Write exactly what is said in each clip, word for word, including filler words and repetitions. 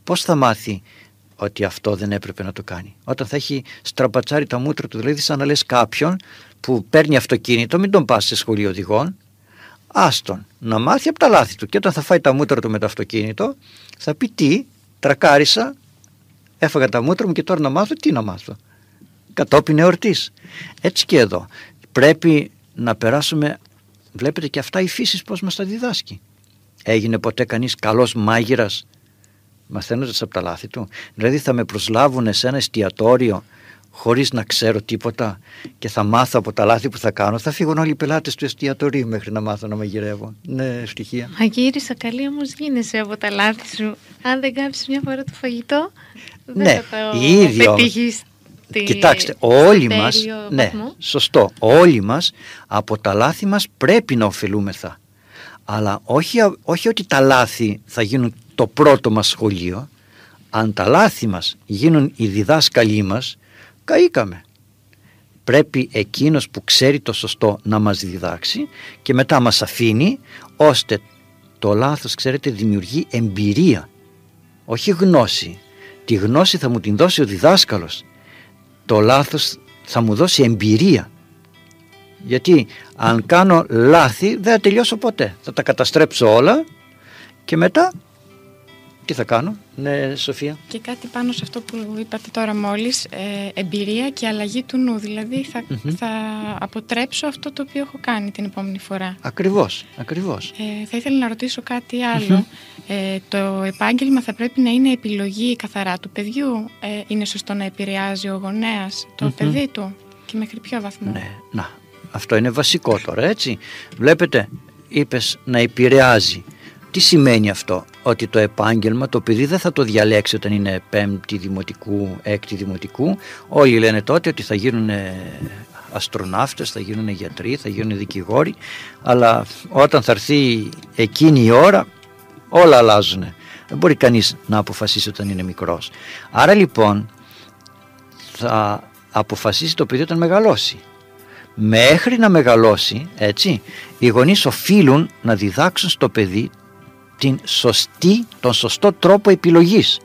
πώς θα μάθει ότι αυτό δεν έπρεπε να το κάνει? Όταν θα έχει στραπατσάρει τα μούτρα του, δηλαδή σαν να λες κάποιον που παίρνει αυτοκίνητο, μην τον πας σε σχολείο οδηγών, άστον να μάθει από τα λάθη του, και όταν θα φάει τα μούτρα του με το αυτοκίνητο θα πει τι, τρακάρισα, έφαγα τα μούτρα μου και τώρα να μάθω, τι να μάθω, κατόπιν εορτής. Έτσι και εδώ πρέπει να περάσουμε. Βλέπετε και αυτά η φύση πώς μας τα διδάσκει. Έγινε ποτέ κανείς καλός μάγειρας μαθαίνοντας από τα λάθη του? Δηλαδή θα με προσλάβουν σε ένα εστιατόριο χωρίς να ξέρω τίποτα και θα μάθω από τα λάθη που θα κάνω? Θα φύγουν όλοι οι πελάτες του εστιατορίου μέχρι να μάθω να μαγειρεύω. Ναι, ευτυχία. Μαγείρισα καλή όμως γίνεσαι από τα λάθη σου. Αν δεν κάψεις μια φορά το φαγητό, δεν ναι, θα το ίδιο. πετύχεις. Κοιτάξτε, όλοι μας, ναι, σωστό, όλοι μας από τα λάθη μας πρέπει να ωφελούμεθα. Αλλά όχι, όχι ότι τα λάθη θα γίνουν το πρώτο μας σχολείο. Αν τα λάθη μας γίνουν οι διδάσκαλοι μας, καήκαμε. Πρέπει εκείνος που ξέρει το σωστό να μας διδάξει και μετά μας αφήνει, ώστε το λάθος, ξέρετε, δημιουργεί εμπειρία, όχι γνώση. Τη γνώση θα μου την δώσει ο διδάσκαλος. Το λάθος θα μου δώσει εμπειρία. Γιατί αν κάνω λάθη δεν θα τελειώσω ποτέ. Θα τα καταστρέψω όλα και μετά τι θα κάνω? Ναι, Σοφία. Και κάτι πάνω σε αυτό που είπατε τώρα μόλις, ε, εμπειρία και αλλαγή του νου. Δηλαδή θα, mm-hmm. θα αποτρέψω αυτό το οποίο έχω κάνει την επόμενη φορά. Ακριβώς, ακριβώς. Ε, θα ήθελα να ρωτήσω κάτι άλλο. Mm-hmm. Ε, το επάγγελμα θα πρέπει να είναι επιλογή καθαρά του παιδιού? Ε, είναι σωστό να επηρεάζει ο γονέας το mm-hmm. παιδί του και μέχρι ποιο βαθμό? Ναι, να, αυτό είναι βασικό τώρα, έτσι. Βλέπετε, είπες να επηρεάζει. Τι σημαίνει αυτό? Ότι το επάγγελμα το παιδί δεν θα το διαλέξει όταν είναι πέμπτη δημοτικού, έκτη δημοτικού. Όλοι λένε τότε ότι θα γίνουν αστροναύτες, θα γίνουν γιατροί, θα γίνουν δικηγόροι, αλλά όταν θα έρθει εκείνη η ώρα όλα αλλάζουν. Δεν μπορεί κανείς να αποφασίσει όταν είναι μικρός. Άρα λοιπόν θα αποφασίσει το παιδί όταν μεγαλώσει. Μέχρι να μεγαλώσει, έτσι, οι γονείς οφείλουν να διδάξουν στο παιδί την σωστή, τον σωστό τρόπο επιλογής.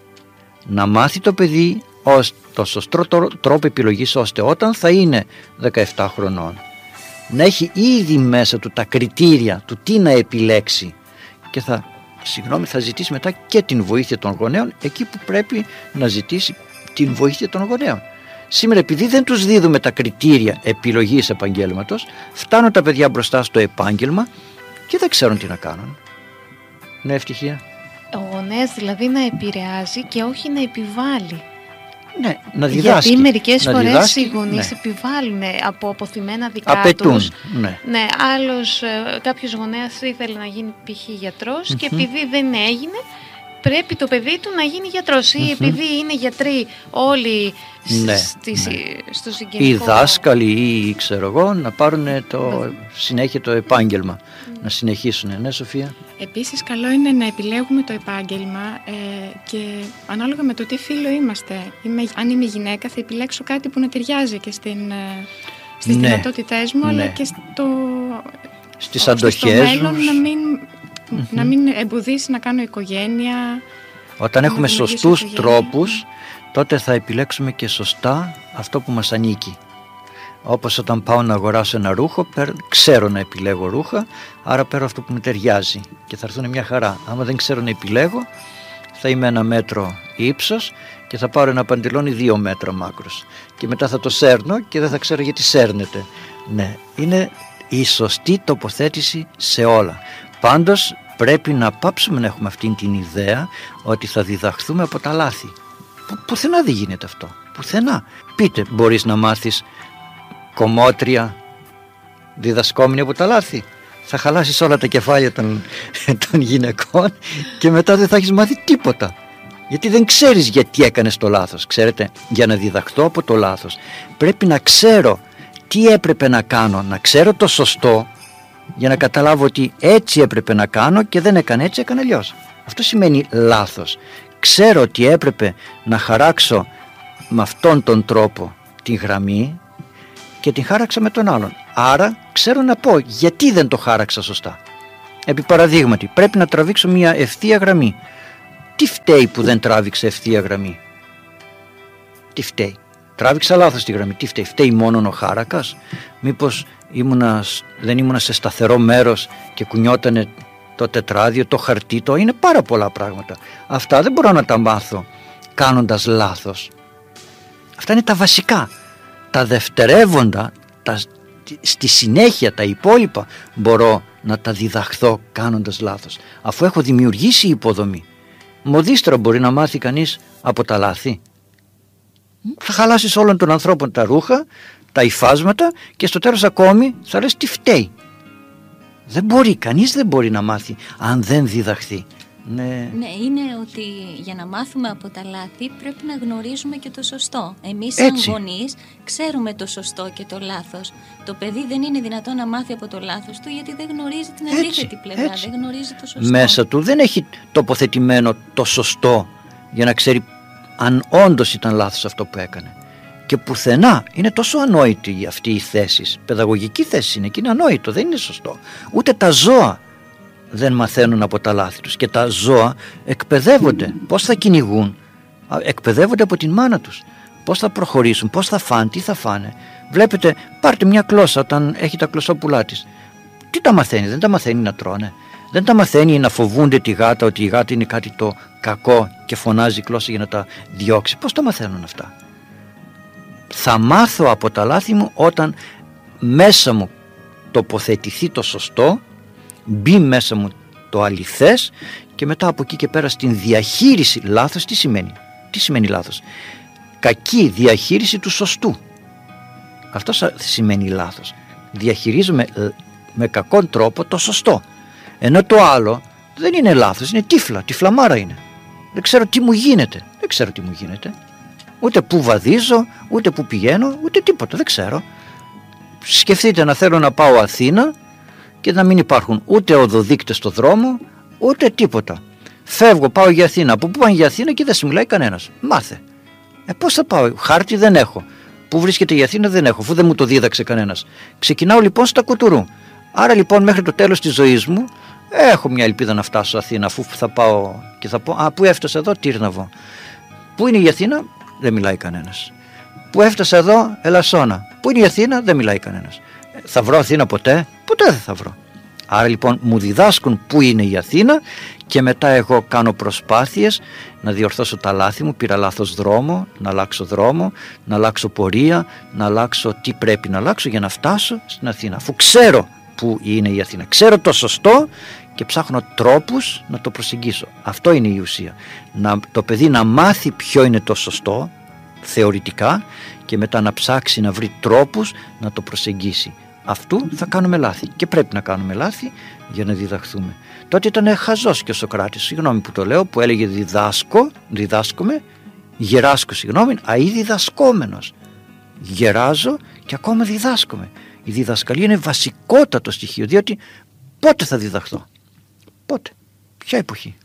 Να μάθει το παιδί ως, το σωστό τρόπο επιλογής, ώστε όταν θα είναι δεκαεπτά χρονών να έχει ήδη μέσα του τα κριτήρια του τι να επιλέξει και θα, συγγνώμη, θα ζητήσει μετά και την βοήθεια των γονέων εκεί που πρέπει να ζητήσει την βοήθεια των γονέων. Σήμερα, επειδή δεν τους δίδουμε τα κριτήρια επιλογής επαγγέλματος, φτάνουν τα παιδιά μπροστά στο επάγγελμα και δεν ξέρουν τι να κάνουν. Ναι, ευτυχία. Ο γονέας δηλαδή να επηρεάζει και όχι να επιβάλλει. Ναι, να διδάσκει. Γιατί μερικές φορές διδάσκει, οι γονείς ναι. επιβάλλουν από αποθυμένα δικά Απαιτούν, τους. Ναι. Ναι, άλλος, κάποιος γονέας ήθελε να γίνει π.χ. γιατρός mm-hmm. και επειδή δεν έγινε, πρέπει το παιδί του να γίνει γιατρός. Mm-hmm. Ή επειδή είναι γιατροί όλοι ναι, στις, ναι. στο συγγενικό. Οι δάσκαλοι ή ξέρω εγώ να πάρουν το, συνέχεια το επάγγελμα. Mm. Να συνεχίσουν. Ναι, Σοφία. Επίσης καλό είναι να επιλέγουμε το επάγγελμα ε, και ανάλογα με το τι φύλο είμαστε. Είμαι, αν είμαι γυναίκα θα επιλέξω κάτι που να ταιριάζει και στην, ε, στις ναι, δυνατότητές μου, ναι. αλλά και στο, στις αντοχές στο μέλλον να μην, mm-hmm. να μην εμποδίσει να κάνω οικογένεια. Όταν έχουμε σωστούς οικογένεια. τρόπους, τότε θα επιλέξουμε και σωστά αυτό που μας ανήκει. Όπως όταν πάω να αγοράσω ένα ρούχο, ξέρω να επιλέγω ρούχα, άρα παίρνω αυτό που μου ταιριάζει και θα έρθουν μια χαρά. Άμα δεν ξέρω να επιλέγω, θα είμαι ένα μέτρο ύψος και θα πάρω ένα παντελόνι δύο μέτρα μάκρος. Και μετά θα το σέρνω και δεν θα ξέρω γιατί σέρνεται. Ναι, είναι η σωστή τοποθέτηση σε όλα. Πάντως πρέπει να πάψουμε να έχουμε αυτήν την ιδέα ότι θα διδαχθούμε από τα λάθη. Που, πουθενά δεν γίνεται αυτό. Πουθενά. Πείτε, μπορείς να μάθεις κομμότρια διδασκόμενη από τα λάθη? Θα χαλάσεις όλα τα κεφάλια των, των γυναικών και μετά δεν θα έχεις μάθει τίποτα, γιατί δεν ξέρεις γιατί έκανες το λάθος. Ξέρετε, για να διδαχτώ από το λάθος πρέπει να ξέρω τι έπρεπε να κάνω, να ξέρω το σωστό για να καταλάβω ότι έτσι έπρεπε να κάνω και δεν έκανα έτσι, έκανα αλλιώς. Αυτό σημαίνει λάθος. Ξέρω ότι έπρεπε να χαράξω με αυτόν τον τρόπο τη γραμμή και την χάραξα με τον άλλον. Άρα ξέρω να πω γιατί δεν το χάραξα σωστά. Επί παραδείγματι, πρέπει να τραβήξω μια ευθεία γραμμή. Τι φταίει που δεν τράβηξε ευθεία γραμμή? Τι φταίει? Τράβηξα λάθος τη γραμμή. Τι φταίει? Φταίει μόνον ο χάρακας? Μήπως ήμουνα, δεν ήμουνα σε σταθερό μέρος και κουνιότανε το τετράδιο, το χαρτί, το... είναι πάρα πολλά πράγματα. Αυτά δεν μπορώ να τα μάθω κάνοντας λάθος. Αυτά είναι τα βασικά. Τα δευτερεύοντα, τα... στη συνέχεια τα υπόλοιπα μπορώ να τα διδαχθώ κάνοντας λάθος, αφού έχω δημιουργήσει υποδομή. Μοδίστρα μπορεί να μάθει κανείς από τα λάθη? Θα χαλάσεις όλων των ανθρώπων τα ρούχα, τα υφάσματα και στο τέλος ακόμη θα λες τι φταίει. Δεν μπορεί, κανείς δεν μπορεί να μάθει αν δεν διδαχθεί. Ναι. ναι, είναι ότι για να μάθουμε από τα λάθη πρέπει να γνωρίζουμε και το σωστό. Εμείς σαν γονείς ξέρουμε το σωστό και το λάθος. Το παιδί δεν είναι δυνατό να μάθει από το λάθος του γιατί δεν γνωρίζει την αντίθετη πλευρά, έτσι. Δεν γνωρίζει το σωστό. Μέσα του δεν έχει τοποθετημένο το σωστό για να ξέρει αν όντως ήταν λάθος αυτό που έκανε. Και πουθενά είναι τόσο ανόητη αυτή η θέση. Παιδαγωγική θέση είναι και είναι ανόητο, δεν είναι σωστό. Ούτε τα ζώα δεν μαθαίνουν από τα λάθη τους. Και τα ζώα εκπαιδεύονται. Πώς θα κυνηγούν? Εκπαιδεύονται από την μάνα τους. Πώς θα προχωρήσουν, πώς θα φάνε, τι θα φάνε. Βλέπετε, πάρτε μια κλώσσα όταν έχει τα κλωσόπουλά της. Τι τα μαθαίνει? Δεν τα μαθαίνει να τρώνε. Δεν τα μαθαίνει να φοβούνται τη γάτα, ότι η γάτα είναι κάτι το κακό και φωνάζει η κλώσσα για να τα διώξει. Πώς τα μαθαίνουν αυτά? Θα μάθω από τα λάθη μου όταν μέσα μου τοποθετηθεί το σωστό, μπει μέσα μου το αληθές και μετά από εκεί και πέρα στην διαχείριση. Λάθος τι σημαίνει? Τι σημαίνει λάθος? Κακή διαχείριση του σωστού. Αυτό σημαίνει λάθος. Διαχειρίζομαι με κακόν τρόπο το σωστό. Ενώ το άλλο δεν είναι λάθος, είναι τύφλα, τυφλαμάρα είναι. Δεν ξέρω τι μου γίνεται. Δεν ξέρω τι μου γίνεται. Ούτε που βαδίζω, ούτε που πηγαίνω, ούτε τίποτα, δεν ξέρω. Σκεφτείτε να θέλω να πάω Αθήνα και να μην υπάρχουν ούτε οδοδείκτες στο δρόμο, ούτε τίποτα. Φεύγω, πάω για Αθήνα. Από πού πάνε για Αθήνα και δεν σου μιλάει κανένας. Μάθε. Ε, πώς θα πάω? Χάρτη δεν έχω. Πού βρίσκεται η Αθήνα δεν έχω, αφού δεν μου το δίδαξε κανένας. Ξεκινάω λοιπόν στα κουτουρού. Άρα λοιπόν μέχρι το τέλος της ζωής μου έχω μια ελπίδα να φτάσω Αθήνα, αφού θα πάω και θα πω «Α, πού έφτασα εδώ, Τύρναβο». Πού είναι η Αθήνα? Δεν μιλάει κανένας. Πού έφτασα εδώ? Ελασσόνα. Πού είναι η Αθήνα? Δεν μιλάει κανένας. Θα βρω Αθήνα ποτέ? Ποτέ δεν θα βρω. Άρα λοιπόν μου διδάσκουν πού είναι η Αθήνα και μετά εγώ κάνω προσπάθειες να διορθώσω τα λάθη μου. Πήρα λάθος δρόμο, να αλλάξω δρόμο, να αλλάξω πορεία, να αλλάξω τι πρέπει να αλλάξω για να φτάσω στην Αθήνα. Αφού ξέρω πού είναι η Αθήνα, ξέρω το σωστό και ψάχνω τρόπους να το προσεγγίσω. Αυτό είναι η ουσία. Να, το παιδί να μάθει ποιο είναι το σωστό θεωρητικά και μετά να ψάξει να βρει τρόπους να το προσεγγίσει. Αυτού θα κάνουμε λάθη και πρέπει να κάνουμε λάθη για να διδαχθούμε. Τότε ήταν χαζός και ο Σωκράτης, συγγνώμη που το λέω, που έλεγε διδάσκω, διδάσκομαι, γεράσκω συγγνώμη, αεί διδασκόμενος. Γεράζω και ακόμα διδάσκομαι. Η διδασκαλία είναι βασικότατο στοιχείο, διότι πότε θα διδαχθώ? Πότε? Ποια εποχή?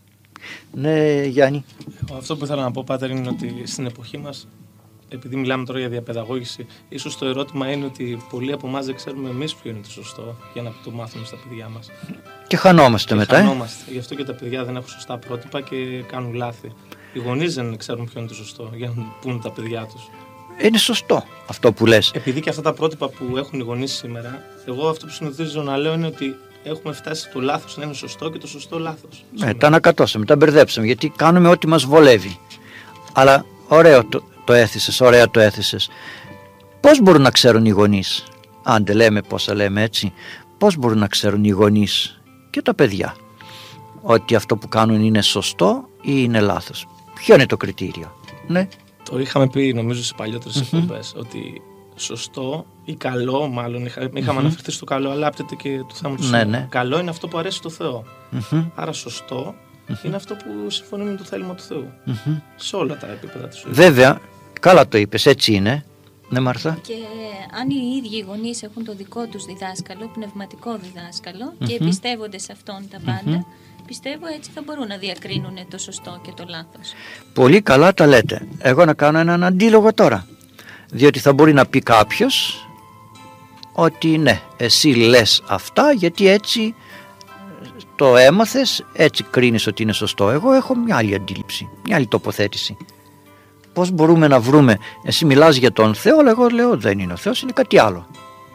Ναι, Γιάννη. Αυτό που ήθελα να πω, Πάτερ, είναι ότι στην εποχή μας, επειδή μιλάμε τώρα για διαπαιδαγώγηση, ίσως το ερώτημα είναι ότι πολλοί από εμάς δεν ξέρουμε εμείς ποιο είναι το σωστό για να το μάθουμε στα παιδιά μας. Και χανόμαστε και μετά. Χανόμαστε. Ε? Γι' αυτό και τα παιδιά δεν έχουν σωστά πρότυπα και κάνουν λάθη. Οι γονείς δεν ξέρουν ποιο είναι το σωστό για να πούν τα παιδιά τους. Είναι σωστό αυτό που λες. Επειδή και αυτά τα πρότυπα που έχουν οι γονείς σήμερα, εγώ αυτό που συνηθίζω να λέω είναι ότι έχουμε φτάσει το λάθος να είναι σωστό και το σωστό λάθος. Ναι, τα ανακατώσαμε, τα μπερδέψαμε, γιατί κάνουμε ό,τι μας βολεύει. Αλλά ωραίο το, το έθεσες, ωραία το έθεσες. Πώς μπορούν να ξέρουν οι γονείς, άντε λέμε πόσα λέμε έτσι, πώς μπορούν να ξέρουν οι γονείς και τα παιδιά ότι αυτό που κάνουν είναι σωστό ή είναι λάθος? Ποιο είναι το κριτήριο? Ναι. Το είχαμε πει νομίζω σε παλιότερες mm-hmm. εκπομπές, ότι σωστό ή καλό, μάλλον είχα, είχαμε mm-hmm. αναφερθεί στο καλό, αλλά άπτεται και το θέμα του ναι, ναι. Καλό είναι αυτό που αρέσει στο Θεό. Mm-hmm. Άρα σωστό mm-hmm. είναι αυτό που συμφωνεί με το θέλημα του Θεού. Mm-hmm. Σε όλα τα επίπεδα της ζωής. Βέβαια, καλά το είπες, έτσι είναι. Ναι, Μάρθα. Και αν οι ίδιοι οι γονείς έχουν το δικό τους διδάσκαλο, πνευματικό διδάσκαλο mm-hmm. και εμπιστεύονται σε αυτόν τα πάντα, mm-hmm. πιστεύω έτσι θα μπορούν να διακρίνουν το σωστό και το λάθος. Πολύ καλά τα λέτε. Εγώ να κάνω έναν αντίλογο τώρα. Διότι θα μπορεί να πει κάποιος ότι ναι, εσύ λες αυτά γιατί έτσι το έμαθες, έτσι κρίνεις ότι είναι σωστό. Εγώ έχω μια άλλη αντίληψη, μια άλλη τοποθέτηση. Πώς μπορούμε να βρούμε, εσύ μιλάς για τον Θεό, αλλά εγώ λέω δεν είναι ο Θεός, είναι κάτι άλλο.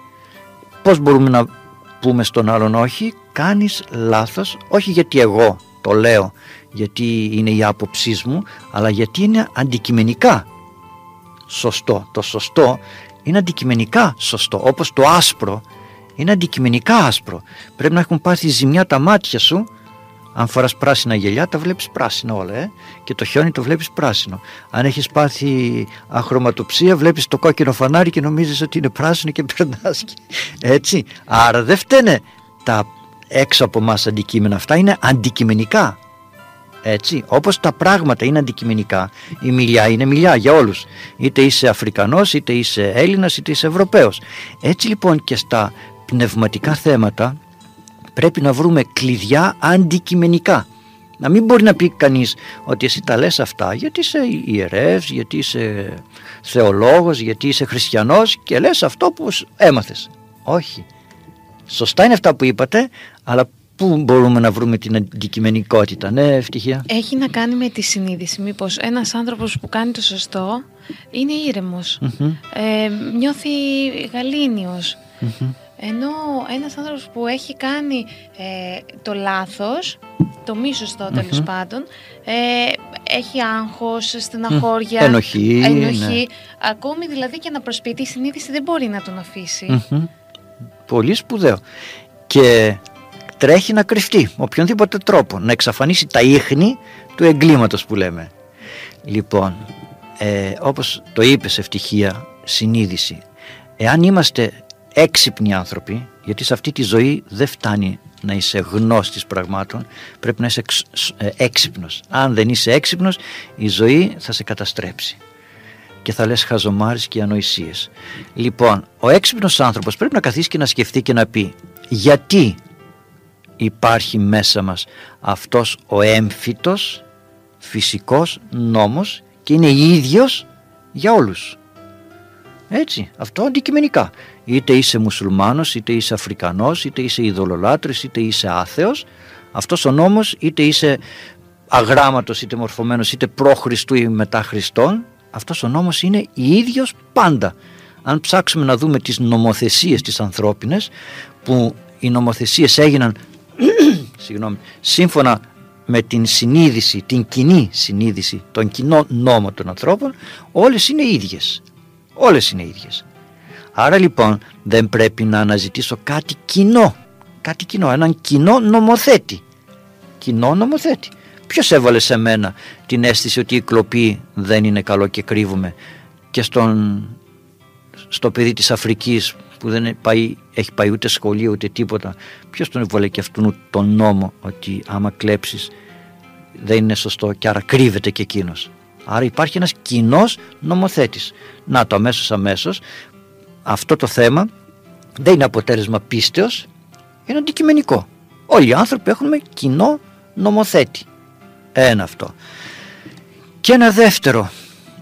Πώς μπορούμε να πούμε στον άλλον όχι, κάνεις λάθος, όχι γιατί εγώ το λέω, γιατί είναι η άποψή μου, αλλά γιατί είναι αντικειμενικά σωστό. Το σωστό είναι αντικειμενικά σωστό, όπως το άσπρο είναι αντικειμενικά άσπρο. Πρέπει να έχουν πάθει ζημιά τα μάτια σου. Αν φοράς πράσινα γυαλιά τα βλέπεις πράσινο όλα, ε? Και το χιόνι το βλέπεις πράσινο. Αν έχεις πάθει αχρωματοψία βλέπεις το κόκκινο φανάρι και νομίζεις ότι είναι πράσινο και περνάς. Έτσι. Άρα δεν φταίνε τα έξω από μας αντικείμενα, αυτά είναι αντικειμενικά. Έτσι, όπως τα πράγματα είναι αντικειμενικά, η μιλιά είναι μιλιά για όλους. Είτε είσαι Αφρικανός, είτε είσαι Έλληνας, είτε είσαι Ευρωπαίος. Έτσι λοιπόν και στα πνευματικά θέματα πρέπει να βρούμε κλειδιά αντικειμενικά. Να μην μπορεί να πει κανείς ότι εσύ τα λες αυτά γιατί είσαι ιερεύς, γιατί είσαι θεολόγος, γιατί είσαι χριστιανός και λες αυτό που έμαθες. Όχι. Σωστά είναι αυτά που είπατε, αλλά πού μπορούμε να βρούμε την αντικειμενικότητα? Ναι, Ευτυχία. Έχει να κάνει με τη συνείδηση. Μήπως ένας άνθρωπος που κάνει το σωστό είναι ήρεμος, mm-hmm. ε, νιώθει γαλήνιος. Mm-hmm. Ενώ ένας άνθρωπος που έχει κάνει ε, το λάθος, το μη σωστό τέλος mm-hmm. πάντων, ε, έχει άγχος, στεναχώρια, mm. ενοχή, ενοχή ναι. Ακόμη δηλαδή και να προσποιηθεί, η συνείδηση δεν μπορεί να τον αφήσει. Mm-hmm. Πολύ σπουδαίο. Και τρέχει να κρυφτεί με οποιονδήποτε τρόπο, να εξαφανίσει τα ίχνη του εγκλήματος που λέμε. Λοιπόν, ε, όπως το είπες Ευτυχία, συνείδηση. Εάν είμαστε έξυπνοι άνθρωποι, γιατί σε αυτή τη ζωή δεν φτάνει να είσαι γνώστης πραγμάτων, πρέπει να είσαι εξ, ε, έξυπνος. Αν δεν είσαι έξυπνος, η ζωή θα σε καταστρέψει και θα λες χαζομάρες και ανοησίες. Λοιπόν, ο έξυπνος άνθρωπος πρέπει να καθίσει και να σκεφτεί και να πει γιατί υπάρχει μέσα μας αυτός ο έμφυτος φυσικός νόμος και είναι ίδιος για όλους. Έτσι, αυτό αντικειμενικά. Είτε είσαι μουσουλμάνος, είτε είσαι Αφρικανός, είτε είσαι ειδωλολάτρης, είτε είσαι άθεος, αυτός ο νόμος, είτε είσαι αγράμματος, είτε μορφωμένος, είτε προ Χριστού ή μετά Χριστόν, αυτός ο νόμος είναι ίδιος πάντα. Αν ψάξουμε να δούμε τις νομοθεσίες τις ανθρώπινες, που οι νομοθεσίες έγιναν συγγνώμη, σύμφωνα με την συνείδηση, την κοινή συνείδηση, τον κοινό νόμο των ανθρώπων, όλες είναι ίδιες. Όλες είναι ίδιες. Άρα λοιπόν δεν πρέπει να αναζητήσω κάτι κοινό, κάτι κοινό, έναν κοινό νομοθέτη. Κοινό νομοθέτη. Ποιος έβαλε σε μένα την αίσθηση ότι η κλοπή δεν είναι καλό και κρύβουμε, και στον, στο παιδί της Αφρικής που δεν πάει, έχει πάει ούτε σχολείο ούτε τίποτα, ποιος τον έβαλε και αυτόν τον νόμο ότι άμα κλέψεις δεν είναι σωστό και άρα κρύβεται και εκείνος? Άρα υπάρχει ένας κοινός νομοθέτης. Να το αμέσως αμέσως αυτό το θέμα δεν είναι αποτέλεσμα πίστεως, είναι αντικειμενικό. Όλοι οι άνθρωποι έχουμε κοινό νομοθέτη. Ένα αυτό. Και ένα δεύτερο,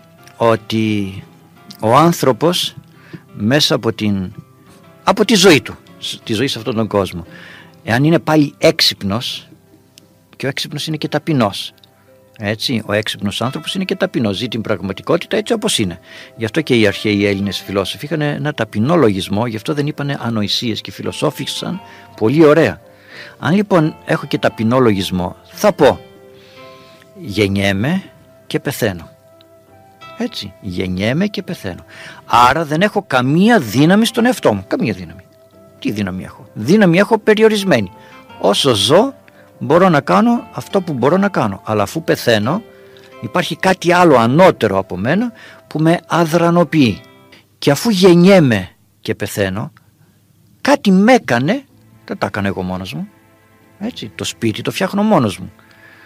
ότι ο άνθρωπος μέσα από, την, από τη ζωή του, τη ζωή σε αυτόν τον κόσμο, εάν είναι πάλι έξυπνος, και ο έξυπνος είναι και ταπεινός, έτσι, ο έξυπνος άνθρωπος είναι και ταπεινός, ζει την πραγματικότητα έτσι όπως είναι. Γι' αυτό και οι αρχαίοι Έλληνες φιλόσοφοι είχαν ένα ταπεινό λογισμό, γι' αυτό δεν είπανε ανοησίες και φιλοσόφησαν πολύ ωραία. Αν λοιπόν έχω και ταπεινό λογισμό, θα πω γεννιέμαι και πεθαίνω. Έτσι, γεννιέμαι και πεθαίνω. Άρα δεν έχω καμία δύναμη στον εαυτό μου. Καμία δύναμη. Τι δύναμη έχω? Δύναμη έχω περιορισμένη. Όσο ζω μπορώ να κάνω αυτό που μπορώ να κάνω. Αλλά αφού πεθαίνω υπάρχει κάτι άλλο ανώτερο από μένα που με αδρανοποιεί. Και αφού γεννιέμαι και πεθαίνω, κάτι με έκανε, δεν τα έκανα εγώ μόνος μου. Έτσι, το σπίτι το φτιάχνω μόνος μου.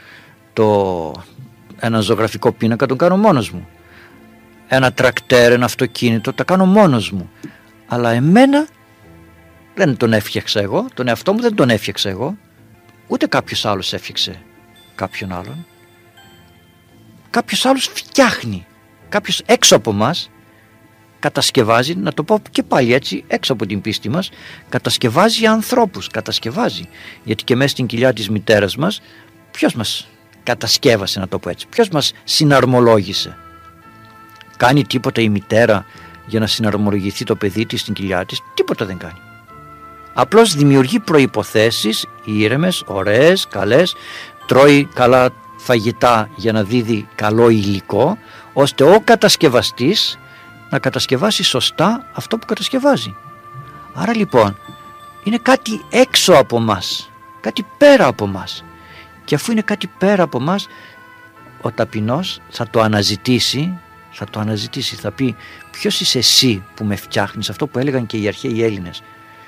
Το, ένα ζωγραφικό πίνακα τον κάνω μόνος μου. Ένα τρακτέρ, ένα αυτοκίνητο τα κάνω μόνος μου. Αλλά εμένα δεν τον έφτιαξα εγώ, τον εαυτό μου δεν τον έφτιαξα εγώ, ούτε κάποιος άλλος έφτιαξε κάποιον άλλον. Κάποιος άλλος φτιάχνει, κάποιος έξω από μας κατασκευάζει, να το πω και πάλι έτσι έξω από την πίστη μας, κατασκευάζει ανθρώπους, κατασκευάζει. Γιατί και μέσα στην κοιλιά της μητέρας μας, ποιος μας κατασκεύασε, να το πω έτσι, ποιος μας συναρμολόγησε? Κάνει τίποτα η μητέρα για να συναρμολογηθεί το παιδί της στην κοιλιά της? Τίποτα δεν κάνει. Απλώς δημιουργεί προϋποθέσεις ήρεμες, ωραίες, καλές, τρώει καλά φαγητά για να δίδει καλό υλικό, ώστε ο κατασκευαστής να κατασκευάσει σωστά αυτό που κατασκευάζει. Άρα λοιπόν είναι κάτι έξω από μας, κάτι πέρα από μας. Και αφού είναι κάτι πέρα από μας, ο ταπεινός θα το αναζητήσει, θα το αναζητήσει, θα πει ποιος είσαι εσύ που με φτιάχνεις, αυτό που έλεγαν και οι αρχαίοι Έλληνες.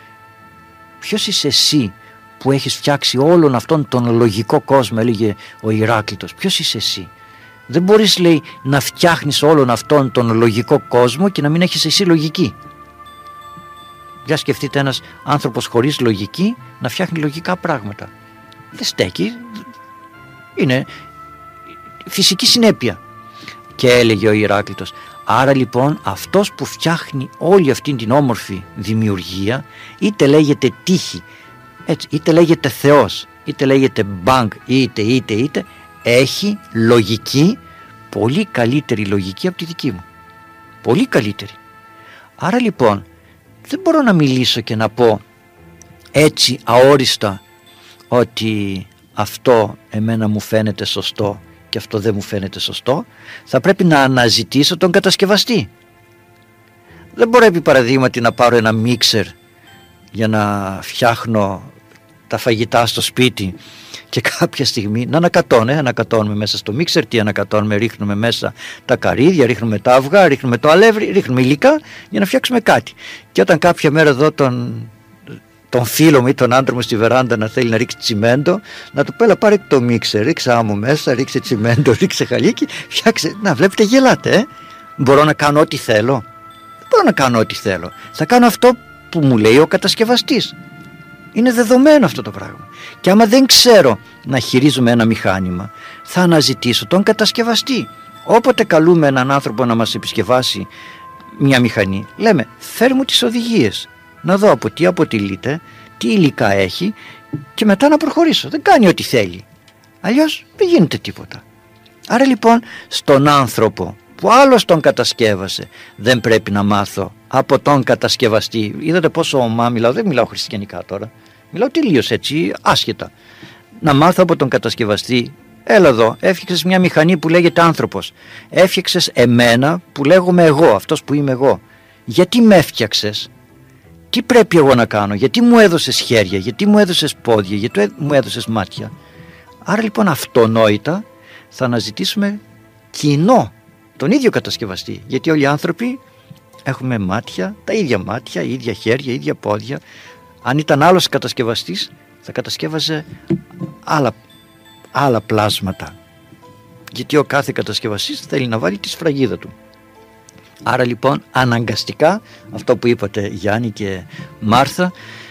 Ποιος είσαι εσύ που έχεις φτιάξει όλον αυτόν τον λογικό κόσμο, έλεγε ο Ηράκλειτος. Ποιος είσαι εσύ? Δεν μπορείς, λέει, να φτιάχνεις όλον αυτόν τον λογικό κόσμο και να μην έχεις εσύ λογική. Για σκεφτείτε ένας άνθρωπος χωρίς λογική να φτιάχνει λογικά πράγματα. Δεν στέκει. Είναι φυσική συνέπεια. Και έλεγε ο Ηράκλειτος, άρα λοιπόν αυτός που φτιάχνει όλη αυτή την όμορφη δημιουργία, είτε λέγεται τύχη, έτσι, είτε λέγεται Θεός, είτε λέγεται μπανκ, είτε είτε είτε, έχει λογική, πολύ καλύτερη λογική από τη δική μου. Πολύ καλύτερη. Άρα λοιπόν δεν μπορώ να μιλήσω και να πω έτσι αόριστα ότι αυτό εμένα μου φαίνεται σωστό και αυτό δεν μου φαίνεται σωστό. Θα πρέπει να αναζητήσω τον κατασκευαστή. Δεν μπορώ επί παραδείγματι να πάρω ένα μίξερ για να φτιάχνω τα φαγητά στο σπίτι και κάποια στιγμή να ανακατώνω, ε, ανακατώνουμε μέσα στο μίξερ, τι ανακατώνουμε, ρίχνουμε μέσα τα καρύδια, ρίχνουμε τα αυγά, ρίχνουμε το αλεύρι, ρίχνουμε υλικά για να φτιάξουμε κάτι. Και όταν κάποια μέρα δω τον, τον φίλο μου ή τον άντρα μου στη βεράντα να θέλει να ρίξει τσιμέντο, να του πω, έλα πάρε το μίξερ, ρίξε άμμο μέσα, ρίξε τσιμέντο, ρίξε χαλίκι, φτιάξε. Να βλέπετε, γελάτε, ε. Μπορώ να κάνω ό,τι θέλω? Δεν μπορώ να κάνω ό,τι θέλω. Θα κάνω αυτό που μου λέει ο κατασκευαστής. Είναι δεδομένο αυτό το πράγμα. Και άμα δεν ξέρω να χειρίζομαι ένα μηχάνημα, θα αναζητήσω τον κατασκευαστή. Όποτε καλούμε έναν άνθρωπο να μας επισκευάσει μια μηχανή, λέμε, φέρ μου τις οδηγίες, να δω από τι αποτελείται, τι υλικά έχει και μετά να προχωρήσω. Δεν κάνει ό,τι θέλει. Αλλιώς δεν γίνεται τίποτα. Άρα λοιπόν στον άνθρωπο που άλλος τον κατασκεύασε, δεν πρέπει να μάθω από τον κατασκευαστή? Είδατε πόσο ομά μιλάω? Δεν μιλάω χριστιανικά τώρα, μιλάω τελείως έτσι άσχετα. Να μάθω από τον κατασκευαστή, έλα εδώ, έφτιαξες μια μηχανή που λέγεται άνθρωπος, έφτιαξες εμένα που λέγομαι εγώ, αυτός που είμαι εγώ. Γιατί με έφτιαξες? Τι πρέπει εγώ να κάνω? Γιατί μου έδωσες χέρια? Γιατί μου έδωσες πόδια? Γιατί μου έδωσες μάτια? Άρα λοιπόν αυτονόητα θα αναζητήσουμε κοινό, τον ίδιο κατασκευαστή. Γιατί όλοι οι άνθρωποι έχουμε μάτια, τα ίδια μάτια, ίδια χέρια, ίδια πόδια. Αν ήταν άλλος κατασκευαστής θα κατασκεύαζε άλλα, άλλα πλάσματα. Γιατί ο κάθε κατασκευαστής θέλει να βάλει τη σφραγίδα του. Άρα λοιπόν αναγκαστικά, αυτό που είπατε Γιάννη και Μάρθα,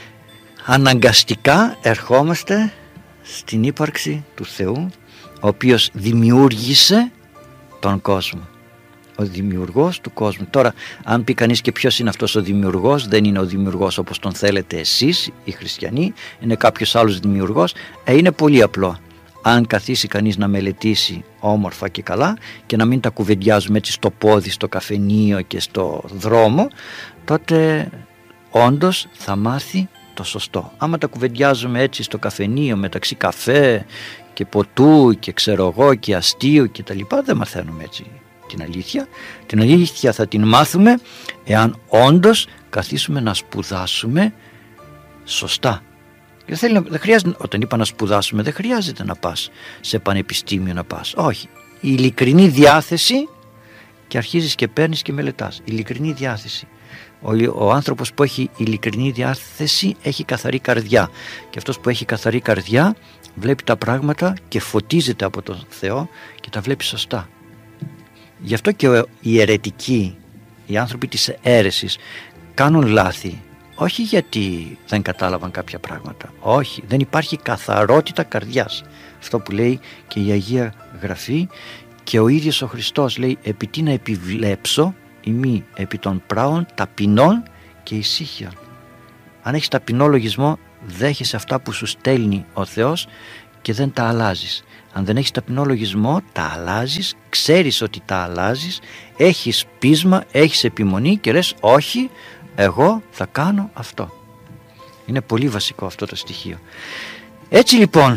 αναγκαστικά ερχόμαστε στην ύπαρξη του Θεού, ο οποίος δημιούργησε τον κόσμο. Ο δημιουργός του κόσμου. Τώρα αν πει κανείς και ποιος είναι αυτός ο δημιουργός, δεν είναι ο δημιουργός όπως τον θέλετε εσείς οι χριστιανοί, είναι κάποιος άλλος δημιουργός. ε, είναι πολύ απλό. Αν καθίσει κανείς να μελετήσει όμορφα και καλά και να μην τα κουβεντιάζουμε έτσι στο πόδι, στο καφενείο και στο δρόμο, τότε όντως θα μάθει το σωστό. Άμα τα κουβεντιάζουμε έτσι στο καφενείο μεταξύ καφέ και ποτού και ξέρω εγώ και αστείου και τα λοιπά, δεν μαθαίνουμε έτσι την αλήθεια. Την αλήθεια θα την μάθουμε εάν όντως καθίσουμε να σπουδάσουμε σωστά. Δεν, θέλει, δεν χρειάζεται, όταν είπα να σπουδάσουμε, δεν χρειάζεται να πας σε πανεπιστήμιο να πας. Όχι. Η ειλικρινή διάθεση, και αρχίζεις και παίρνεις και μελετάς. Η ειλικρινή διάθεση. Ο, ο άνθρωπος που έχει ειλικρινή διάθεση έχει καθαρή καρδιά. Και αυτός που έχει καθαρή καρδιά βλέπει τα πράγματα και φωτίζεται από τον Θεό και τα βλέπει σωστά. Γι' αυτό και οι αιρετικοί, οι άνθρωποι της αίρεσης, κάνουν λάθη. Όχι γιατί δεν κατάλαβαν κάποια πράγματα. Όχι, δεν υπάρχει καθαρότητα καρδιάς. Αυτό που λέει και η Αγία Γραφή και ο ίδιος ο Χριστός λέει, επί τι να επιβλέψω ημί επί των πράων ταπεινών και ησύχιον. Αν έχεις ταπεινό λογισμό, δέχεσαι αυτά που σου στέλνει ο Θεός και δεν τα αλλάζεις. Αν δεν έχεις ταπεινό λογισμό, τα αλλάζεις, ξέρεις ότι τα αλλάζεις, έχεις πείσμα, έχεις επιμονή και λες όχι, εγώ θα κάνω αυτό. Είναι πολύ βασικό αυτό το στοιχείο. Έτσι λοιπόν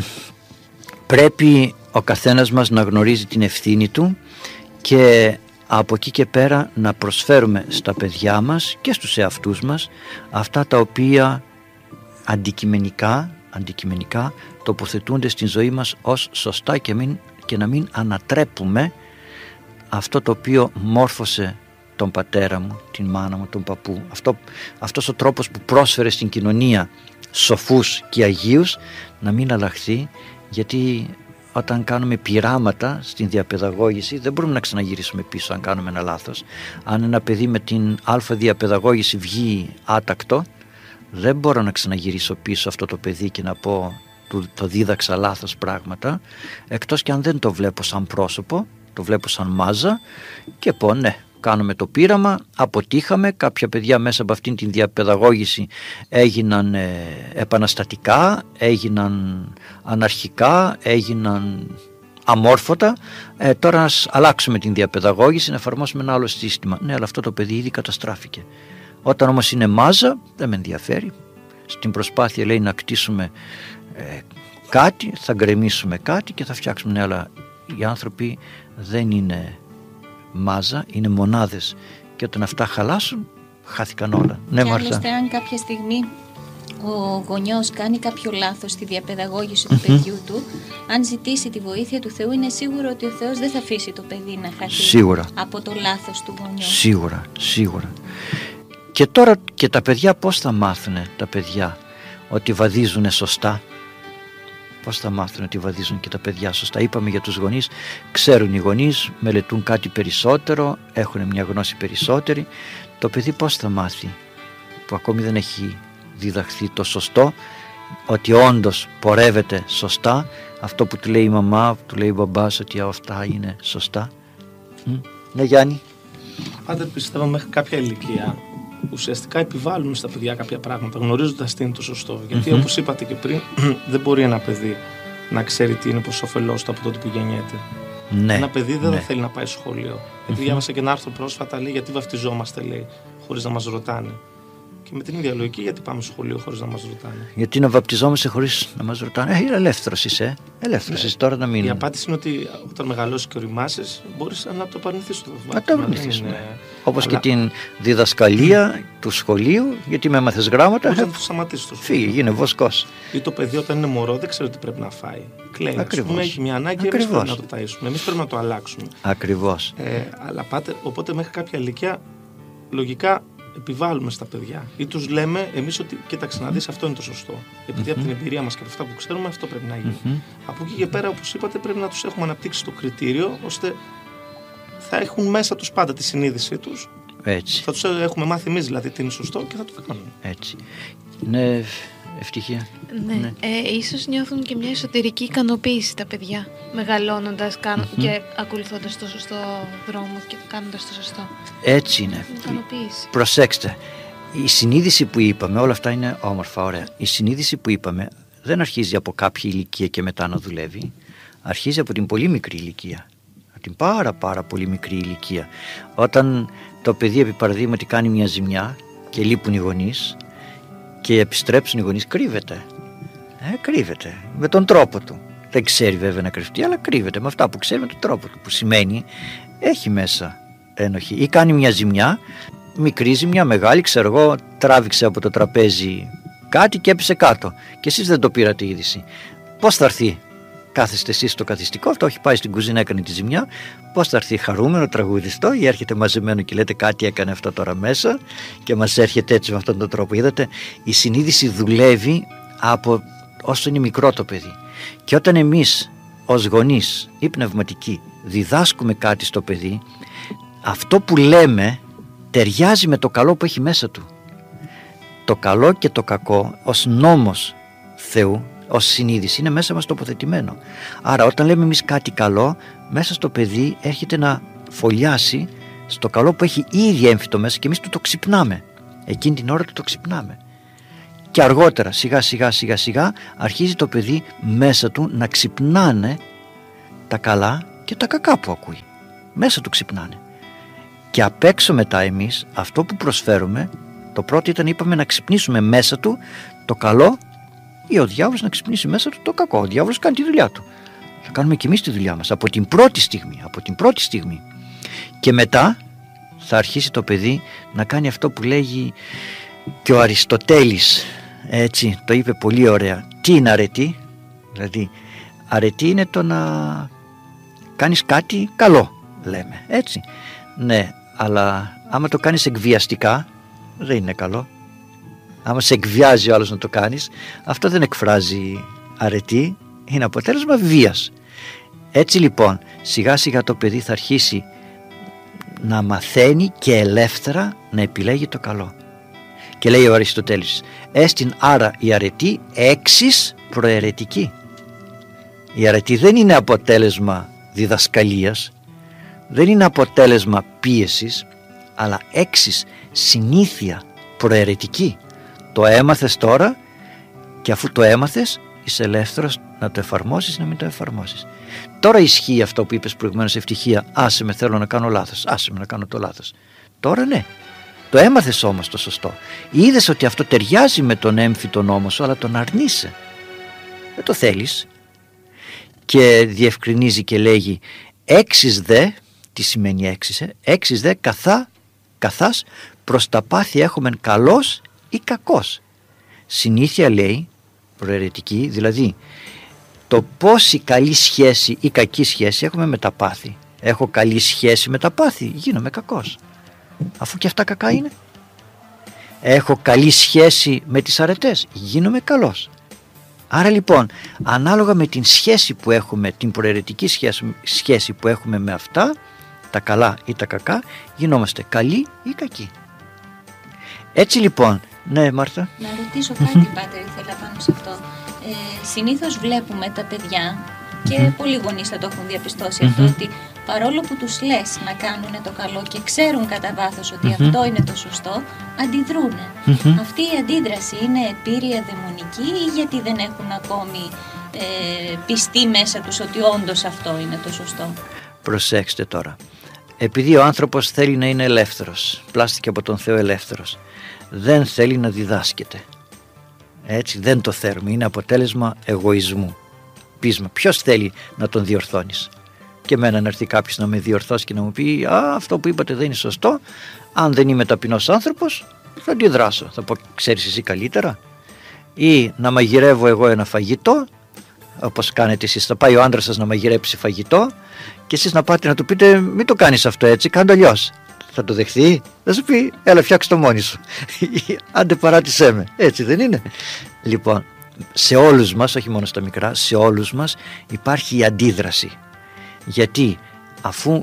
πρέπει ο καθένας μας να γνωρίζει την ευθύνη του και από εκεί και πέρα να προσφέρουμε στα παιδιά μας και στους εαυτούς μας αυτά τα οποία αντικειμενικά, αντικειμενικά τοποθετούνται στην ζωή μας ως σωστά και, μην, και να μην ανατρέπουμε αυτό το οποίο μόρφωσε τον πατέρα μου, την μάνα μου, τον παππού. Αυτό, αυτός ο τρόπος που πρόσφερε στην κοινωνία σοφούς και αγίους να μην αλλάχθει, γιατί όταν κάνουμε πειράματα στην διαπαιδαγώγηση δεν μπορούμε να ξαναγυρίσουμε πίσω αν κάνουμε ένα λάθος. Αν ένα παιδί με την αλφα διαπαιδαγώγηση βγει άτακτο, δεν μπορώ να ξαναγυρίσω πίσω αυτό το παιδί και να πω το δίδαξα λάθος πράγματα, εκτός και αν δεν το βλέπω σαν πρόσωπο, το βλέπω σαν μάζα και πω ναι, κάνουμε το πείραμα, αποτύχαμε, κάποια παιδιά μέσα από αυτήν την διαπαιδαγώγηση έγιναν ε, επαναστατικά, έγιναν αναρχικά, έγιναν αμόρφωτα, ε, τώρα ας αλλάξουμε την διαπαιδαγώγηση, να εφαρμόσουμε ένα άλλο σύστημα. Ναι, αλλά αυτό το παιδί ήδη καταστράφηκε. Όταν όμως είναι μάζα, δεν με ενδιαφέρει. Στην προσπάθεια λέει να κτίσουμε ε, κάτι, θα γκρεμίσουμε κάτι και θα φτιάξουμε. Ναι, αλλά οι άνθρωποι δεν είναι μάζα, είναι μονάδες και όταν αυτά χαλάσουν χάθηκαν όλα. Ναι, και άλλωστε αν κάποια στιγμή ο γονιός κάνει κάποιο λάθος στη διαπαιδαγώγηση του παιδιού του, αν ζητήσει τη βοήθεια του Θεού, είναι σίγουρο ότι ο Θεός δεν θα αφήσει το παιδί να χαθεί σίγουρα από το λάθος του γονιού. Σίγουρα, σίγουρα. Και τώρα και τα παιδιά πώς θα μάθουν τα παιδιά ότι βαδίζουν σωστά? Πώς θα μάθουν ότι βαδίζουν και τα παιδιά σωστά? Είπαμε για τους γονείς, ξέρουν οι γονείς, μελετούν κάτι περισσότερο, έχουν μια γνώση περισσότερη. Το παιδί πώς θα μάθει που ακόμη δεν έχει διδαχθεί το σωστό, ότι όντως πορεύεται σωστά, αυτό που του λέει η μαμά, που του λέει ο μπαμπάς, ότι αυτά είναι σωστά? Μ? Ναι, Γιάννη. Πάντα πιστεύω μέχρι κάποια ηλικία ουσιαστικά επιβάλλουμε στα παιδιά κάποια πράγματα γνωρίζοντας τι είναι το σωστό. Γιατί mm-hmm. όπως είπατε και πριν, δεν μπορεί ένα παιδί να ξέρει τι είναι προς όφελός του από τότε που γεννιέται. Ναι, ένα παιδί δεν ναι. θα θέλει να πάει σχολείο. Γιατί mm-hmm. διάβασα και ένα άρθρο πρόσφατα, λέει γιατί βαφτιζόμαστε, λέει, χωρίς να μας ρωτάνε. Και με την ίδια λογική, γιατί πάμε στο σχολείο χωρίς να μας ρωτάνε? Γιατί να βαπτιζόμαστε χωρίς να μας ρωτάνε? Ε, ελεύθερος είσαι. Ελεύθερος ναι. είσαι τώρα να μην. Η απάντηση είναι ότι όταν μεγαλώσεις και οριμάσεις, μπορείς να το παρνηθείς το βάπτισμα. Να το παρνηθείς. Είναι... Όπως αλλά... και την διδασκαλία mm. του σχολείου, γιατί με έμαθες γράμματα. Μπορείς να το σταματήσεις το σχολείο. Φύγει, είναι βοσκός. Ή το παιδί όταν είναι μωρό δεν ξέρει τι πρέπει να φάει. Κλαίει. Ακριβώς. Έχει μια ανάγκη, εμείς πρέπει να το ταΐσουμε. Εμείς πρέπει να το αλλάξουμε. Ακριβώς. Ε, αλλά πάτε, οπότε μέχρι κάποια ηλικία λογικά επιβάλλουμε στα παιδιά ή τους λέμε εμείς ότι κοίταξε να δεις, αυτό είναι το σωστό. Επειδή mm-hmm. από την εμπειρία μας και από αυτά που ξέρουμε, αυτό πρέπει να γίνει. Mm-hmm. Από εκεί και πέρα, όπως είπατε, πρέπει να τους έχουμε αναπτύξει το κριτήριο, ώστε θα έχουν μέσα τους πάντα τη συνείδησή τους. Έτσι. Θα τους έχουμε μάθει εμείς δηλαδή τι είναι σωστό και θα το κάνουν. Έτσι. Ναι, ευτυχία. Ναι. ναι. Ε, ίσως νιώθουν και μια εσωτερική ικανοποίηση τα παιδιά, μεγαλώνοντας κάν... mm-hmm. και ακολουθώντας το σωστό δρόμο και κάνοντας το σωστό. Έτσι είναι. Ικανοποίηση. Προσέξτε, η συνείδηση που είπαμε, όλα αυτά είναι όμορφα, ωραία. Η συνείδηση που είπαμε δεν αρχίζει από κάποια ηλικία και μετά να δουλεύει. Αρχίζει από την πολύ μικρή ηλικία. Από την πάρα πάρα πολύ μικρή ηλικία. Όταν το παιδί επί παραδείγματι κάνει μια ζημιά και λείπουν οι γονείς και επιστρέψουν οι γονείς, κρύβεται. Ε, κρύβεται με τον τρόπο του. Δεν ξέρει βέβαια να κρυφτεί, αλλά κρύβεται με αυτά που ξέρει, με τον τρόπο του. Που σημαίνει έχει μέσα ένοχη. Ή κάνει μια ζημιά, μικρή ζημιά, μεγάλη, ξέρω εγώ, τράβηξε από το τραπέζι κάτι και έπεσε κάτω. Και εσείς δεν το πήρατε είδηση. Πώς θα έρθει? Κάθεστε εσείς στο καθιστικό, αυτό έχει πάει στην κουζίνα, έκανε τη ζημιά. Πώς θα έρθει χαρούμενο, τραγουδιστό, ή έρχεται μαζεμένο και λέτε κάτι έκανε αυτό τώρα μέσα και μας έρχεται έτσι με αυτόν τον τρόπο? Είδατε, η συνείδηση δουλεύει από όσο είναι μικρό το παιδί. Και όταν εμείς ως γονείς ή πνευματικοί διδάσκουμε κάτι στο παιδί, αυτό που λέμε ταιριάζει με το καλό που έχει μέσα του. Το καλό και το κακό ως νόμος Θεού, ως συνείδηση, είναι μέσα μας τοποθετημένο. Άρα όταν λέμε εμείς κάτι καλό, μέσα στο παιδί έρχεται να φωλιάσει στο καλό που έχει ήδη έμφυτο μέσα και εμείς του το ξυπνάμε. Εκείνη την ώρα του το ξυπνάμε. Και αργότερα σιγά σιγά σιγά σιγά αρχίζει το παιδί μέσα του να ξυπνάνε τα καλά και τα κακά που ακούει. Μέσα του ξυπνάνε. Και απ' έξω μετά εμείς αυτό που προσφέρουμε, το πρώτο ήταν, είπαμε, να ξυπνήσουμε μέσα του το καλό, ή ο διάβολος να ξυπνήσει μέσα του το κακό. Ο διάβολος κάνει τη δουλειά του. Θα κάνουμε και εμείς τη δουλειά μας από την πρώτη στιγμή. Από την πρώτη στιγμή. Και μετά θα αρχίσει το παιδί να κάνει αυτό που λέγει και ο Αριστοτέλης, έτσι το είπε πολύ ωραία. Τι είναι αρετή? Δηλαδή αρετή είναι το να κάνεις κάτι καλό, λέμε, έτσι. Ναι, αλλά άμα το κάνεις εκβιαστικά δεν είναι καλό. Άμα σε εκβιάζει ο άλλος να το κάνεις, αυτό δεν εκφράζει αρετή, είναι αποτέλεσμα βίας. Έτσι λοιπόν σιγά σιγά το παιδί θα αρχίσει να μαθαίνει και ελεύθερα να επιλέγει το καλό. Και λέει ο Αριστοτέλης, έστιν άρα η αρετή έξις προαιρετική. Η αρετή δεν είναι αποτέλεσμα διδασκαλίας, δεν είναι αποτέλεσμα πίεσης, αλλά έξις συνήθεια προαιρετική. Το έμαθες τώρα και αφού το έμαθες είσαι ελεύθερος να το εφαρμόσεις ή να μην το εφαρμόσεις. Τώρα ισχύει αυτό που είπες προηγουμένως, ευτυχία, άσε με, θέλω να κάνω λάθος, άσε με να κάνω το λάθος. Τώρα ναι, το έμαθες όμως το σωστό. Είδες ότι αυτό ταιριάζει με τον έμφυτο νόμο σου, αλλά τον αρνείσαι. Δεν το θέλεις. Και διευκρινίζει και λέγει, έξις δε, τι σημαίνει έξις, ε? έξις δε καθά, καθάς προς τα πάθη έχουμε καλός ή κακός. Συνήθεια λέει, προαιρετική, δηλαδή το πόση καλή σχέση ή κακή σχέση έχουμε με τα πάθη. Έχω καλή σχέση με τα πάθη, γίνομαι κακός, αφού και αυτά κακά είναι. Έχω καλή σχέση με τις αρετές, γίνομαι καλός. Άρα λοιπόν, ανάλογα με την σχέση που έχουμε, την προαιρετική σχέση, σχέση που έχουμε με αυτά, τα καλά ή τα κακά, γινόμαστε καλοί ή κακοί. Έτσι λοιπόν, ναι Μάρτα. Να ρωτήσω κάτι, Πάτερ, ήθελα πάνω σε αυτό. Ε, συνήθως βλέπουμε τα παιδιά, και mm-hmm. πολλοί γονείς θα το έχουν διαπιστώσει mm-hmm. αυτό, ότι παρόλο που τους λες να κάνουν το καλό και ξέρουν κατά βάθος ότι mm-hmm. αυτό είναι το σωστό, αντιδρούν. Mm-hmm. Αυτή η αντίδραση είναι επίρρεια δαιμονική ή γιατί δεν έχουν ακόμη ε, πιστεί μέσα τους ότι όντως αυτό είναι το σωστό? Προσέξτε τώρα. Επειδή ο άνθρωπος θέλει να είναι ελεύθερος, πλάστηκε από τον Θεό ελεύθερος, δεν θέλει να διδάσκεται. Έτσι δεν το θέλουμε, είναι αποτέλεσμα εγωισμού. Πείσμα, ποιος θέλει να τον διορθώνεις? Και εμένα να έρθει κάποιος να με διορθώσει και να μου πει, α, αυτό που είπατε δεν είναι σωστό, αν δεν είμαι ταπεινός άνθρωπος θα αντιδράσω. Θα πω, ξέρεις εσύ καλύτερα? Ή να μαγειρεύω εγώ ένα φαγητό, όπως κάνετε εσείς, θα πάει ο άντρας σας να μαγειρέψει φαγητό και εσείς να πάτε να του πείτε, μην το κάνεις αυτό έτσι, κάνε το αλλιώς. Θα το δεχθεί? Θα σου πει, έλα φτιάξε το μόνοι σου. Άντε παράτησέ με. Έτσι δεν είναι? Λοιπόν, σε όλους μας, όχι μόνο στα μικρά, σε όλους μας υπάρχει η αντίδραση. Γιατί αφού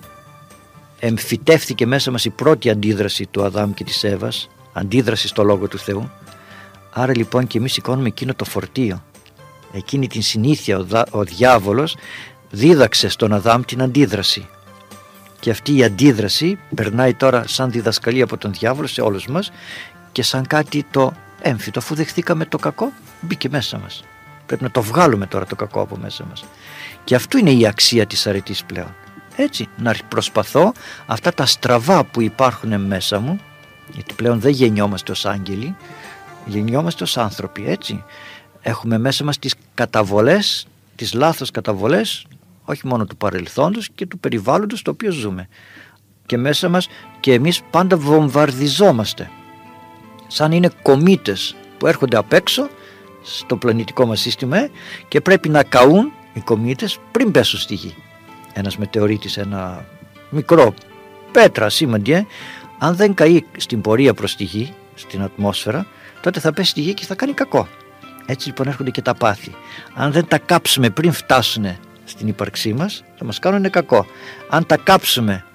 εμφυτεύθηκε μέσα μας η πρώτη αντίδραση του Αδάμ και της Εύας, αντίδραση στο Λόγο του Θεού, άρα λοιπόν και εμείς σηκώνουμε εκείνο το φορτίο, εκείνη την συνήθεια. Ο, δα, ο διάβολος δίδαξε στον Αδάμ την αντίδραση. Και αυτή η αντίδραση περνάει τώρα σαν διδασκαλία από τον διάβολο σε όλους μας και σαν κάτι το έμφυτο. Αφού δεχθήκαμε το κακό, μπήκε μέσα μας. Πρέπει να το βγάλουμε τώρα το κακό από μέσα μας. Και αυτό είναι η αξία της αρετής πλέον. Έτσι, να προσπαθώ αυτά τα στραβά που υπάρχουν μέσα μου, γιατί πλέον δεν γεννιόμαστε ως άγγελοι, γεννιόμαστε ως άνθρωποι, έτσι. Έχουμε μέσα μας τις καταβολές, τις λάθος καταβολές, όχι μόνο του παρελθόντος και του περιβάλλοντος στο οποίο ζούμε. Και μέσα μας και εμείς πάντα βομβαρδιζόμαστε. Σαν είναι κομήτες που έρχονται απ' έξω στο πλανητικό μας σύστημα και πρέπει να καούν οι κομήτες πριν πέσουν στη γη. Ένας μετεωρίτης, ένα μικρό πέτρα σήμαντη, ε, αν δεν καεί στην πορεία προς τη γη, στην ατμόσφαιρα, τότε θα πέσει στη γη και θα κάνει κακό. Έτσι λοιπόν έρχονται και τα πάθη. Αν δεν τα κάψουμε πριν φτάσουν στην ύπαρξή μας, θα μας κάνουν κακό. Αν τα κάψουμε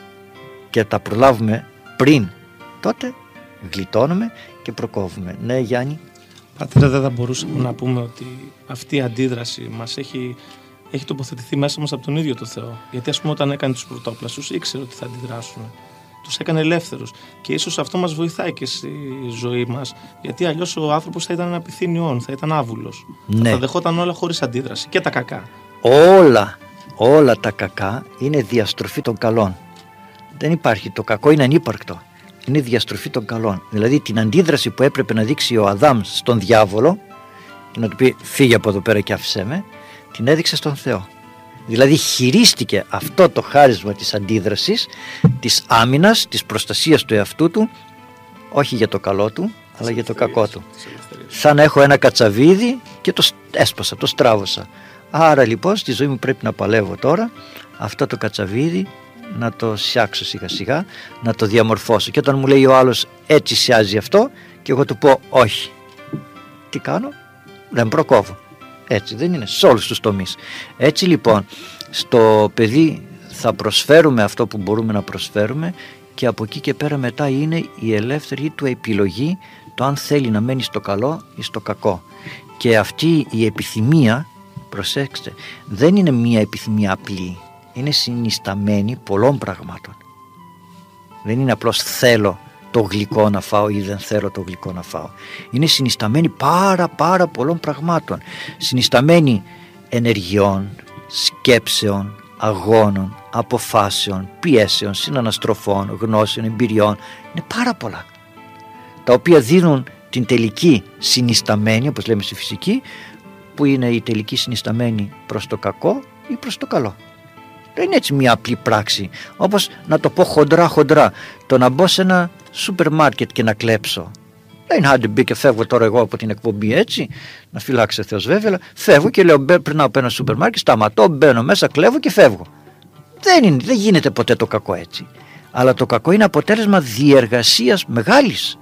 και τα προλάβουμε πριν, τότε γλιτώνουμε και προκόβουμε. Ναι, Γιάννη. Πατέρα, δεν θα μπορούσαμε να πούμε ότι αυτή η αντίδραση μας έχει, έχει τοποθετηθεί μέσα μας από τον ίδιο το Θεό? Γιατί ας πούμε όταν έκανε τους πρωτόπλαστους ήξερε ότι θα αντιδράσουν. τους έκανε ελεύθερους. Και ίσως αυτό μας βοηθάει και στη ζωή μας, γιατί αλλιώς ο άνθρωπος θα ήταν ένα πυθύνιον, θα ήταν άβουλος. Ναι. Θα δεχόταν όλα χωρίς αντίδραση, και τα κακά. Όλα, όλα τα κακά είναι διαστροφή των καλών. Δεν υπάρχει, το κακό είναι ανύπαρκτο. Είναι διαστροφή των καλών. Δηλαδή την αντίδραση που έπρεπε να δείξει ο Αδάμ στον διάβολο και να του πει φύγε από εδώ πέρα και άφησέ με, την έδειξε στον Θεό. Δηλαδή χειρίστηκε αυτό το χάρισμα της αντίδρασης, της άμυνας, της προστασίας του εαυτού του, όχι για το καλό του, αλλά για το κακό του. Σαν να έχω ένα κατσαβίδι και το έσπασα, το στράβωσα. Άρα λοιπόν στη ζωή μου πρέπει να παλεύω τώρα αυτό το κατσαβίδι, να το σιάξω σιγά σιγά, να το διαμορφώσω. Και όταν μου λέει ο άλλος έτσι σιάζει αυτό και εγώ του πω όχι, τι κάνω? Δεν προκόβω. Έτσι δεν είναι σε όλους τους τομείς. Έτσι λοιπόν στο παιδί θα προσφέρουμε αυτό που μπορούμε να προσφέρουμε και από εκεί και πέρα μετά είναι η ελεύθερη του επιλογή, το αν θέλει να μένει στο καλό ή στο κακό. Και αυτή η επιθυμία, προσέξτε, δεν είναι μία επιθυμία απλή, είναι συνισταμένη πολλών πραγμάτων. Δεν είναι απλώς θέλω το γλυκό να φάω ή δεν θέλω το γλυκό να φάω. Είναι συνισταμένη πάρα πάρα πολλών πραγμάτων. Συνισταμένη ενεργειών, σκέψεων, αγώνων, αποφάσεων, πιέσεων, συναναστροφών, γνώσεων, εμπειριών. Είναι πάρα πολλά, τα οποία δίνουν την τελική συνισταμένη, όπως λέμε στη φυσική, που είναι η τελική συνισταμένη προς το κακό ή προς το καλό. Δεν είναι έτσι μια απλή πράξη, όπως να το πω χοντρά χοντρά, το να μπω σε ένα σούπερ μάρκετ και να κλέψω. Δεν είναι άντε μπει και φεύγω τώρα εγώ από την εκπομπή έτσι, να φυλάξει ο Θεός βέβαια, φεύγω και λέω περνάω από ένα σούπερ μάρκετ, σταματώ, μπαίνω μέσα, κλέβω και φεύγω. Δεν, είναι, δεν γίνεται ποτέ το κακό έτσι. Αλλά το κακό είναι αποτέλεσμα διεργασίας μεγάλης.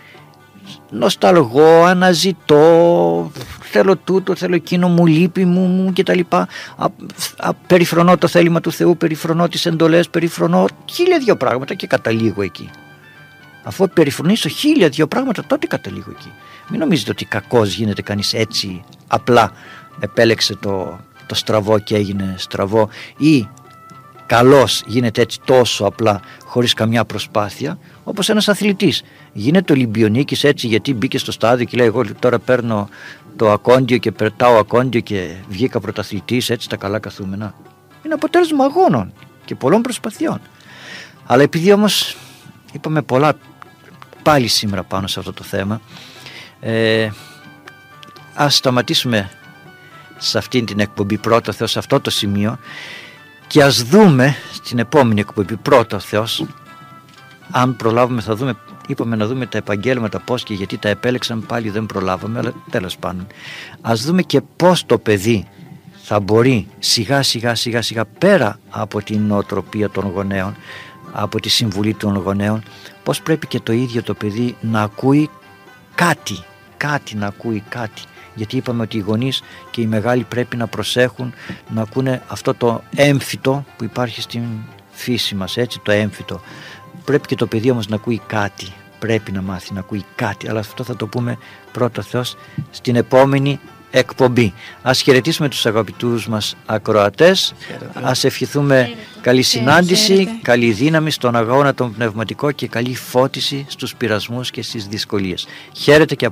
Νοσταλγώ, αναζητώ, θέλω τούτο, θέλω εκείνο, μου λείπει, μου, μου και τα λοιπά. Α, α, περιφρονώ το θέλημα του Θεού, περιφρονώ τις εντολές, περιφρονώ χίλια δυο πράγματα και καταλήγω εκεί. Αφού περιφρονήσω χίλια δυο πράγματα, τότε καταλήγω εκεί. Μην νομίζετε ότι κακός γίνεται κανείς έτσι απλά, επέλεξε το, το στραβό και έγινε στραβό, ή καλός γίνεται έτσι τόσο απλά χωρίς καμιά προσπάθεια, όπως ένας αθλητής. Γίνεται Ολυμπιονίκης έτσι γιατί μπήκε στο στάδιο και λέει εγώ τώρα παίρνω το ακόντιο και πετάω ακόντιο και βγήκα πρωταθλητής έτσι τα καλά καθούμενα. Είναι αποτέλεσμα αγώνων και πολλών προσπαθειών. Αλλά επειδή όμως είπαμε πολλά πάλι σήμερα πάνω σε αυτό το θέμα, ε, ας σταματήσουμε σε αυτήν την εκπομπή πρώτο Θεός, σε αυτό το σημείο, και ας δούμε στην επόμενη εκπομπή πρώτο Θεός, αν προλάβουμε θα δούμε, είπαμε να δούμε τα επαγγέλματα πώς και γιατί τα επέλεξαν, πάλι δεν προλάβαμε, αλλά τέλος πάντων ας δούμε και πώς το παιδί θα μπορεί σιγά σιγά σιγά σιγά πέρα από την νοοτροπία των γονέων, από τη συμβουλή των γονέων, πώς πρέπει και το ίδιο το παιδί να ακούει κάτι, κάτι να ακούει κάτι. Γιατί είπαμε ότι οι γονείς και οι μεγάλοι πρέπει να προσέχουν να ακούνε αυτό το έμφυτο που υπάρχει στην φύση μας, έτσι, το έμφυτο. Πρέπει και το παιδί όμως να ακούει κάτι, πρέπει να μάθει να ακούει κάτι, αλλά αυτό θα το πούμε πρώτα Θεός στην επόμενη εκπομπή. Ας χαιρετήσουμε τους αγαπητούς μας ακροατές, ας ευχηθούμε Χαίρετε. καλή συνάντηση, Χαίρετε. καλή δύναμη στον αγώνα τον πνευματικό και καλή φώτιση στους πειρασμούς και στις δυσκολίες. Χαίρετε και